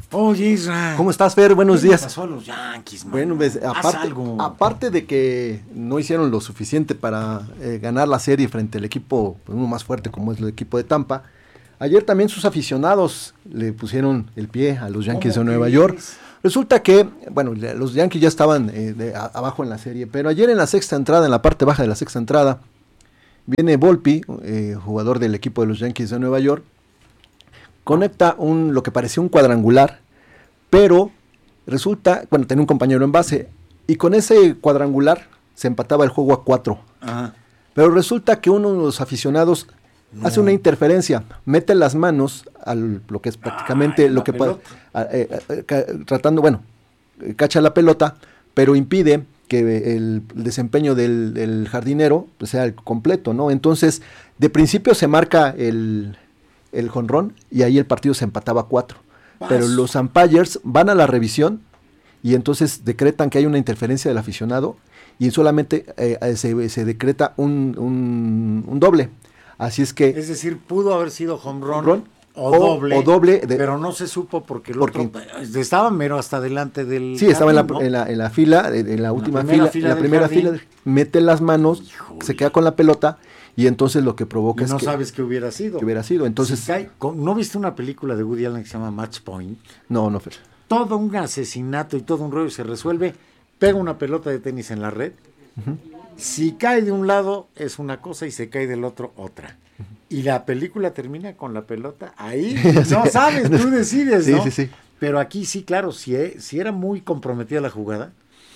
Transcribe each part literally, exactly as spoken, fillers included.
Oye, Isra. ¿Cómo estás, Fer? Buenos ¿Qué días. pasó a los Yankees, man? Bueno, ves, aparte, aparte de que no hicieron lo suficiente para eh, ganar la serie frente al equipo, pues, uno más fuerte como es el equipo de Tampa, ayer también sus aficionados le pusieron el pie a los Yankees de Nueva York. Resulta que, bueno, los Yankees ya estaban eh, de, a, abajo en la serie, pero ayer en la sexta entrada, en la parte baja de la sexta entrada, viene Volpi, eh, jugador del equipo de los Yankees de Nueva York, conecta un lo que parecía un cuadrangular, pero resulta, bueno, tenía un compañero en base, y con ese cuadrangular se empataba el juego a cuatro. Ajá. Pero resulta que uno de los aficionados no. hace una interferencia, mete las manos a lo que es prácticamente Ay, lo que puede, eh, eh, eh, tratando, bueno, eh, cacha la pelota, pero impide que el, el desempeño del, del jardinero pues, sea el completo, ¿no? Entonces, de principio se marca el, el jonrón y ahí el partido se empataba a cuatro. Vas. Pero los umpires van a la revisión y entonces decretan que hay una interferencia del aficionado y solamente eh, se, se decreta un, un, un doble. Así es que... Es decir, pudo haber sido home run, run o, o doble, o doble de, pero no se supo porque el porque, otro estaba mero hasta delante del... Sí, jardín, estaba en la, ¿no? en, la, en la fila, en la última la fila, fila, en la primera jardín. fila, mete las manos, Híjole. se queda con la pelota y entonces lo que provoca y es no que... no sabes qué hubiera sido. Que hubiera sido, entonces... Si cae, ¿no viste una película de Woody Allen que se llama Match Point? No, no, Fer. Todo un asesinato y todo un rollo se resuelve, pega una pelota de tenis en la red, uh-huh. si cae de un lado es una cosa y se cae del otro otra. Y la película termina con la pelota ahí, no sabes, tú decides, sí, ¿no? Sí, sí. Pero aquí sí, claro, si, si era muy comprometida la jugada,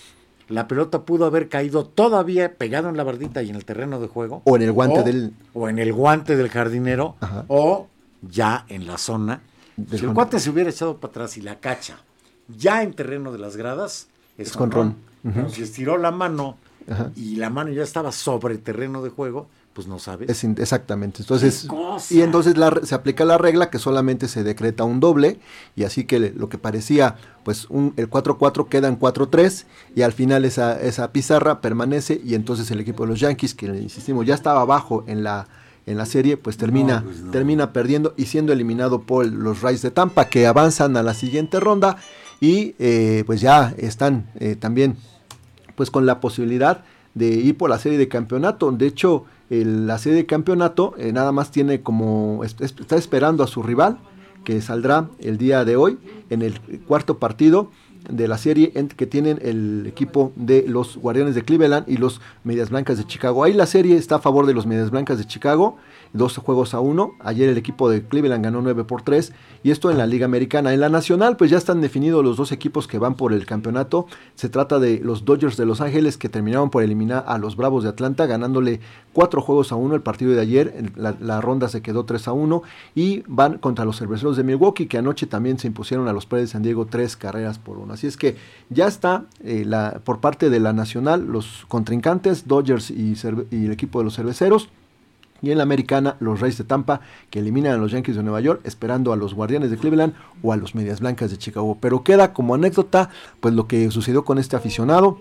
la pelota pudo haber caído todavía pegado en la bardita y en el terreno de juego. O en el guante o, del... O en el guante del jardinero, Ajá. o ya en la zona. Del si el guante se hubiera echado para atrás y la cacha ya en terreno de las gradas, es, es con ron. Uh-huh. Pero si estiró la mano Ajá. y la mano ya estaba sobre el terreno de juego, pues no sabes. Es in, exactamente. Entonces, y entonces la, se aplica la regla que solamente se decreta un doble, y así que le, lo que parecía, pues un, el cuatro cuatro queda en cuatro tres, y al final esa, esa pizarra permanece, y entonces el equipo de los Yankees, que insistimos, ya estaba abajo en la, en la serie, pues termina, no, pues no. termina perdiendo y siendo eliminado por los Rays de Tampa, que avanzan a la siguiente ronda, y eh, pues ya están eh, también pues con la posibilidad de ir por la serie de campeonato. De hecho, el, la serie de campeonato eh, nada más tiene como, es, está esperando a su rival, que saldrá el día de hoy en el cuarto partido de la serie en, que tienen el equipo de los Guardianes de Cleveland y los Medias Blancas de Chicago. Ahí la serie está a favor de los Medias Blancas de Chicago, dos juegos a uno. Ayer el equipo de Cleveland ganó nueve por tres, y esto en la Liga Americana. En la Nacional pues ya están definidos los dos equipos que van por el campeonato. Se trata de los Dodgers de Los Ángeles, que terminaron por eliminar a los Bravos de Atlanta, ganándole cuatro juegos a uno el partido de ayer. La, la ronda se quedó tres a uno, y van contra los Cerveceros de Milwaukee, que anoche también se impusieron a los Padres de San Diego tres carreras por uno. Así es que ya está eh, la, por parte de la Nacional los contrincantes, Dodgers y, y el equipo de los Cerveceros. Y en la Americana, los Rays de Tampa, que eliminan a los Yankees de Nueva York, esperando a los Guardianes de Cleveland o a los Medias Blancas de Chicago. Pero queda como anécdota pues lo que sucedió con este aficionado,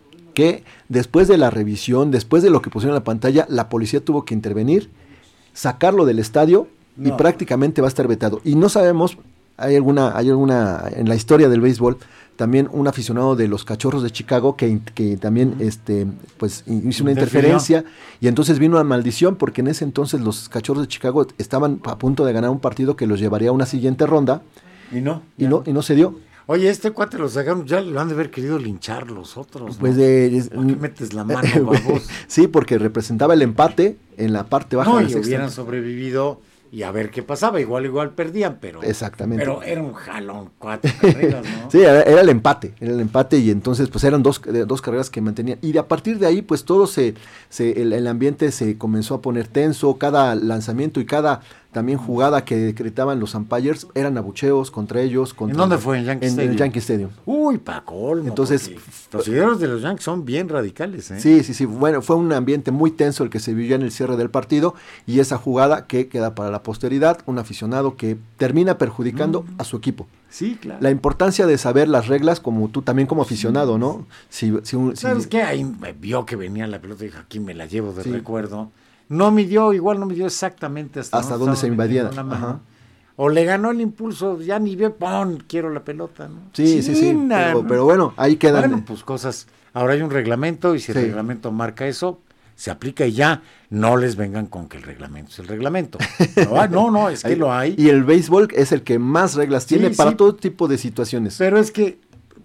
que después de la revisión, después de lo que pusieron en la pantalla, la policía tuvo que intervenir, sacarlo del estadio, no. y prácticamente va a estar vetado. Y no sabemos, hay alguna, hay alguna en la historia del béisbol, también un aficionado de los Cachorros de Chicago que, que también este pues hizo una interferencia, y entonces vino una maldición, porque en ese entonces los Cachorros de Chicago estaban a punto de ganar un partido que los llevaría a una siguiente ronda, y no y no, y no se dio. Oye, este cuate lo sacaron, ya lo han de haber querido linchar los otros, ¿no? Pues de, es, ¿por qué metes la mano, babos? Sí, porque representaba el empate en la parte baja no, de la y sexta. hubieran sobrevivido y a ver qué pasaba, igual igual perdían, pero exactamente, pero era un jalón, cuatro carreras, ¿no? Sí, era, era el empate, era el empate, y entonces pues eran dos, dos carreras que mantenían, y de a partir de ahí pues todo se, se el, el ambiente se comenzó a poner tenso, cada lanzamiento y cada también jugada que decretaban los umpires eran abucheos contra ellos. Contra ¿En dónde fue? ¿En Yankee en, Stadium? En el Yankee Stadium. Uy, pa' colmo. Entonces, los seguidores de los Yankees son bien radicales, ¿eh? Sí, sí, sí. Bueno, fue un ambiente muy tenso el que se vivió en el cierre del partido, y esa jugada que queda para la posteridad, un aficionado que termina perjudicando mm. a su equipo. Sí, claro. La importancia de saber las reglas, como tú también como aficionado, ¿no? Si, si un, ¿Sabes si... qué? Ahí me vio que venía la pelota y dijo, aquí me la llevo de sí. recuerdo. No midió, igual no midió exactamente hasta, hasta dónde se invadía. Ajá. O le ganó el impulso, ya ni ve, ¡pum! Quiero la pelota, ¿no? Sí, sí, sí. Pero, pero bueno, ahí quedan. Bueno, pues cosas. Ahora hay un reglamento y si el Sí. reglamento marca eso, se aplica y ya. No les vengan con que el reglamento es el reglamento. No, no, no, es que Ahí- lo hay. Y el béisbol es el que más reglas Sí, tiene para sí. todo tipo de situaciones. Pero es que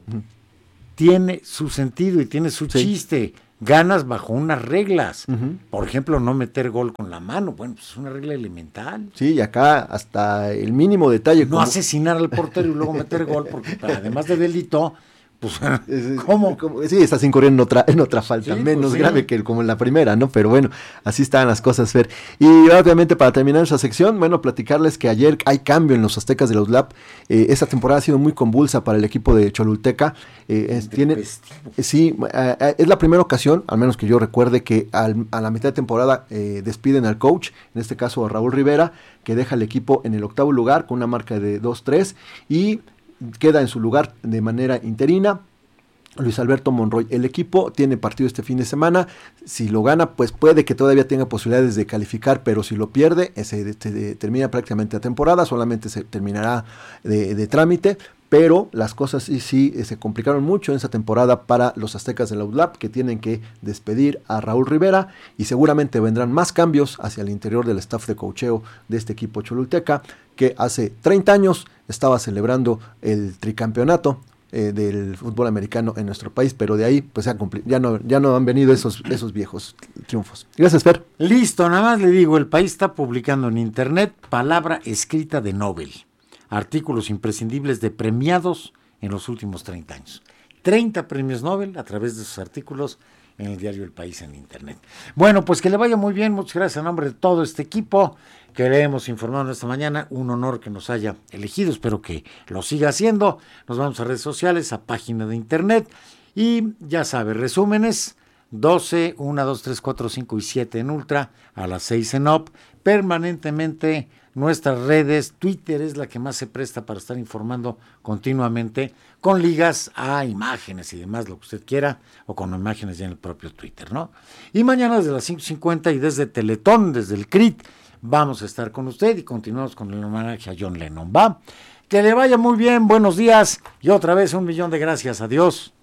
tiene su sentido y tiene su Sí. chiste. Ganas bajo unas reglas. Ujú. Por ejemplo, no meter gol con la mano. Bueno, pues es una regla elemental. Sí, y acá hasta el mínimo detalle. No como- asesinar al portero y luego meter gol, porque además de delito, pues, Es- ¿cómo? como- Sí, estás incurriendo en otra, en otra falta, Sí, menos pues sí. grave que el- como en la primera, ¿no? Pero bueno, así están las cosas, Fer. Y obviamente para terminar esa sección, bueno, platicarles que ayer hay cambio en los Aztecas de la U D L A P. Eh, esta temporada ha sido muy convulsa para el equipo de Cholulteca. Eh, es- tiene, Intempestivo. eh, sí, eh, eh, es la primera ocasión, al menos que yo recuerde, que al- a la mitad de temporada eh, despiden al coach, en este caso a Raúl Rivera, que deja el equipo en el octavo lugar con una marca de dos tres y queda en su lugar de manera interina Luis Alberto Monroy. El equipo tiene partido este fin de semana. Si lo gana, pues puede que todavía tenga posibilidades de calificar, pero si lo pierde, se, se termina prácticamente la temporada, solamente se terminará de, de trámite. Pero las cosas sí, sí eh, se complicaron mucho en esa temporada para los Aztecas de la U D L A P, que tienen que despedir a Raúl Rivera y seguramente vendrán más cambios hacia el interior del staff de coacheo de este equipo cholulteca, que hace treinta años estaba celebrando el tricampeonato eh, del fútbol americano en nuestro país, pero de ahí pues se ha cumpli- ya no, ya no han venido esos, esos viejos triunfos. Gracias, Fer. Listo, nada más le digo, el país está publicando en internet palabra escrita de Nobel, artículos imprescindibles de premiados en los últimos treinta años. treinta premios Nobel a través de sus artículos en el diario El País en internet. Bueno, pues que le vaya muy bien, muchas gracias a nombre de todo este equipo que le hemos informado esta mañana, un honor que nos haya elegido, espero que lo siga haciendo. Nos vamos a redes sociales, a página de internet y ya sabe, resúmenes doce, uno, dos, tres, cuatro, cinco y siete en Ultra, a las seis en O P, permanentemente nuestras redes. Twitter es la que más se presta para estar informando continuamente, con ligas a imágenes y demás, lo que usted quiera, o con imágenes ya en el propio Twitter, ¿no? Y mañana desde las cinco cincuenta y desde Teletón, desde el C R I T, vamos a estar con usted y continuamos con el homenaje a John Lennon, ¿va? Que le vaya muy bien, buenos días y otra vez un millón de gracias, adiós.